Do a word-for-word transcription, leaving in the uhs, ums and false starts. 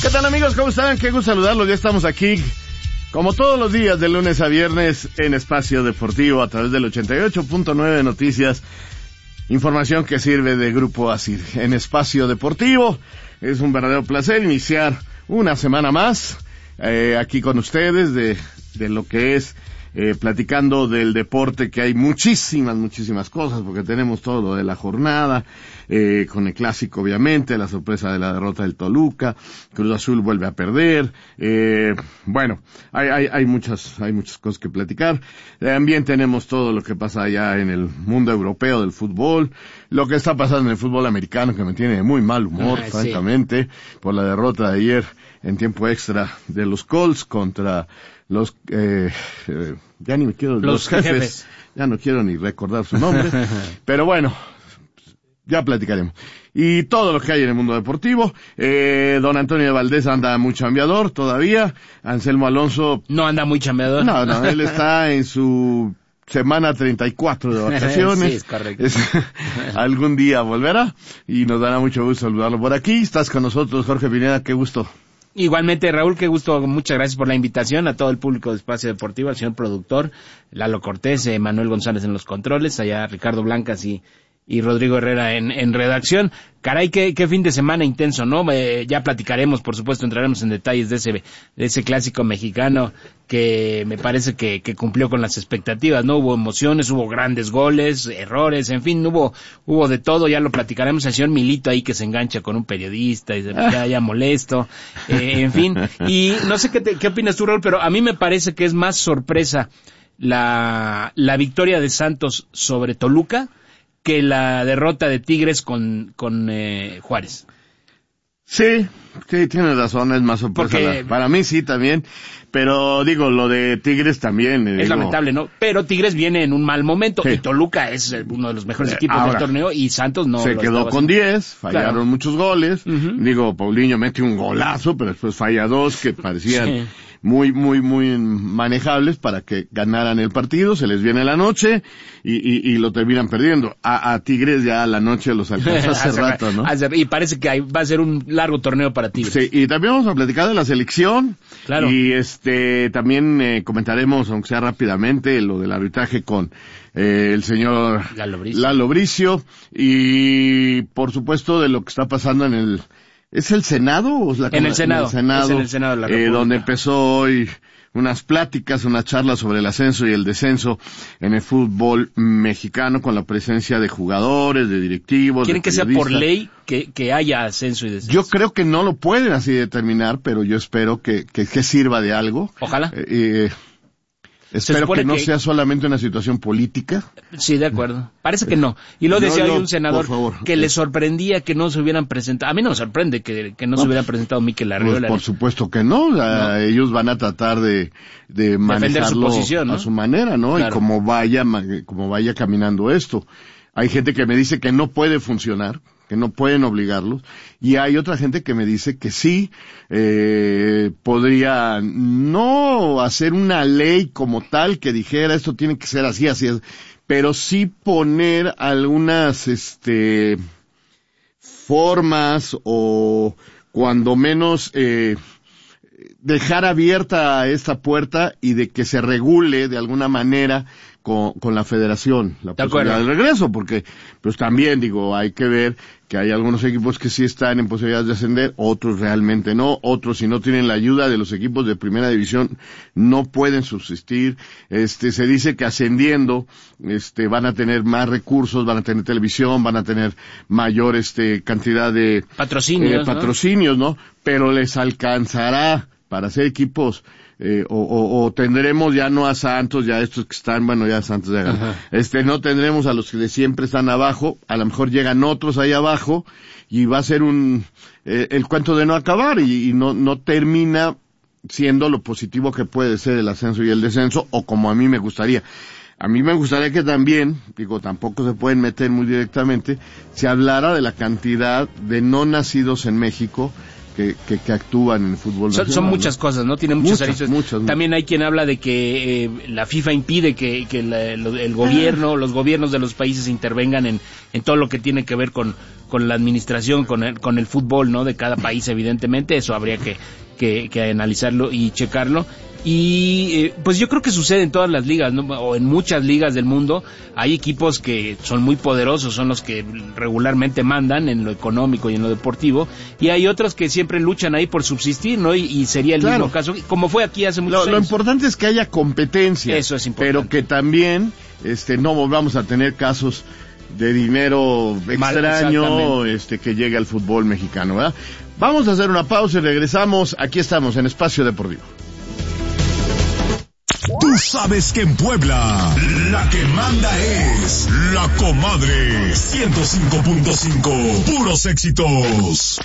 ¿Qué tal, amigos? ¿Cómo están? Qué gusto saludarlos. Ya estamos aquí, como todos los días, de lunes a viernes, en Espacio Deportivo, a través del ochenta y ocho punto nueve Noticias. Información que sirve de Grupo ASIR. En Espacio Deportivo, es un verdadero placer iniciar una semana más, eh, aquí con ustedes, de, de lo que es, eh, platicando del deporte, que hay muchísimas, muchísimas cosas, porque tenemos todo lo de la jornada, eh, con el clásico, obviamente, la sorpresa de la derrota del Toluca, Cruz Azul vuelve a perder, eh, bueno, hay, hay, hay muchas, hay muchas cosas que platicar. También tenemos todo lo que pasa allá en el mundo europeo del fútbol, lo que está pasando en el fútbol americano, que me tiene de muy mal humor, ah, francamente, sí. Por la derrota de ayer en tiempo extra de los Colts contra los, eh, eh ya ni me quiero, los, los jefes, jefes, ya no quiero ni recordar su nombre, pero bueno, ya platicaremos. Y todo lo que hay en el mundo deportivo, eh, don Antonio de Valdés anda muy chambeador todavía, Anselmo Alonso... No anda muy chambeador. No, no, él está en su semana treinta y cuatro de vacaciones. Sí, es correcto. Es, algún día volverá, y nos dará mucho gusto saludarlo por aquí. Estás con nosotros, Jorge Pineda, qué gusto. Igualmente, Raúl, qué gusto, muchas gracias por la invitación a todo el público de Espacio Deportivo, al señor productor, Lalo Cortés, eh, Manuel González en los controles, allá Ricardo Blancas y, y Rodrigo Herrera en, en redacción. Caray, qué, qué fin de semana intenso, ¿no? Eh, ya platicaremos, por supuesto, entraremos en detalles de ese, de ese clásico mexicano que me parece que, que cumplió con las expectativas, ¿no? Hubo emociones, hubo grandes goles, errores, en fin, hubo, hubo de todo, ya lo platicaremos. El señor Milito ahí que se engancha con un periodista y se ya, ya molesto, eh, en fin. Y no sé qué, te, qué opinas tú, Raúl, pero a mí me parece que es más sorpresa la, la victoria de Santos sobre Toluca que la derrota de Tigres con, con eh, Juárez. Sí, sí, tienes razón, es más sorpresa. Porque, la, para mí sí también, pero digo, lo de Tigres también. Eh, es digo, lamentable, ¿no? Pero Tigres viene en un mal momento, sí. Y Toluca es uno de los mejores equipos Ahora, del torneo, y Santos no. Se lo quedó con diez, fallaron claro. muchos goles, uh-huh. Digo, Paulinho mete un golazo, pero después falla dos que parecían... Sí. muy, muy, muy manejables para que ganaran el partido, se les viene la noche y, y, y lo terminan perdiendo. A, a Tigres ya la noche los alcanzó hace rato, ¿no? Y parece que va a ser un largo torneo para Tigres. Sí, y también vamos a platicar de la selección. Claro. Y este, también eh, comentaremos, aunque sea rápidamente, lo del arbitraje con eh, el señor Lalo Bricio. Lalo Bricio y, por supuesto, de lo que está pasando en el... ¿Es el Senado o es la en el Senado? En el Senado, es en el Senado de la República. Eh, donde empezó hoy unas pláticas, una charla sobre el ascenso y el descenso en el fútbol mexicano, con la presencia de jugadores, de directivos. ¿Quieren de que sea por ley que, que haya ascenso y descenso? Yo creo que no lo pueden así determinar, pero yo espero que, que, que sirva de algo. Ojalá. Eh, eh, Espero que no que... sea solamente una situación política. Sí, de acuerdo. Parece que no. Y lo decía no, hoy no, un senador que le sorprendía que no se hubieran presentado. A mí no me sorprende que, que no, no se hubieran presentado Mikel Arriola. Pues por supuesto que no. no. Ellos van a tratar de, de manejarlo su posición, ¿no? A su manera, ¿no? Claro. Y como vaya, como vaya caminando esto. Hay gente que me dice que no puede funcionar, que no pueden obligarlos, y hay otra gente que me dice que sí, eh, podría no hacer una ley como tal que dijera esto tiene que ser así, así es, pero sí poner algunas, este, formas o cuando menos, eh, dejar abierta esta puerta y de que se regule de alguna manera con, con la federación, la posibilidad del regreso, porque pues también digo, hay que ver que hay algunos equipos que sí están en posibilidades de ascender, otros realmente no, otros si no tienen la ayuda de los equipos de primera división no pueden subsistir. Este, se dice que ascendiendo, este, van a tener más recursos, van a tener televisión, van a tener mayor, este, cantidad de patrocinios, eh, patrocinios, ¿no? ¿no? Pero les alcanzará para hacer equipos. Eh, o, o, o tendremos ya no a Santos, ya estos que están, bueno, ya Santos ya ganó. Este, no tendremos a los que de siempre están abajo, a lo mejor llegan otros ahí abajo, y va a ser un, eh, el cuento de no acabar, y, y no, no termina siendo lo positivo que puede ser el ascenso y el descenso, o como a mí me gustaría. A mí me gustaría que también, digo, tampoco se pueden meter muy directamente, se hablara de la cantidad de no nacidos en México, Que, que, que actúan en el fútbol son, nacional, son muchas ¿no? cosas, ¿no? Tienen muchos muchas, muchas, También hay quien habla de que eh, la FIFA impide que, que la, lo, el gobierno, los gobiernos de los países intervengan en, en todo lo que tiene que ver con, con la administración, con el, con el fútbol, ¿no? De cada país, evidentemente, eso habría que, que, que analizarlo y checarlo. Y eh, pues yo creo que sucede en todas las ligas, ¿no? O en muchas ligas del mundo. Hay equipos que son muy poderosos, son los que regularmente mandan en lo económico y en lo deportivo, y hay otros que siempre luchan ahí por subsistir, ¿no? Y, y sería el claro. mismo caso, como fue aquí hace muchos lo, años. Lo importante es que haya competencia. Eso es importante. Pero que también este no volvamos a tener casos de dinero extraño este que llegue al fútbol mexicano, ¿verdad? Vamos a hacer una pausa y regresamos. Aquí estamos en Espacio Deportivo. Tú sabes que en Puebla la que manda es La Comadre ciento cinco punto cinco, puros éxitos.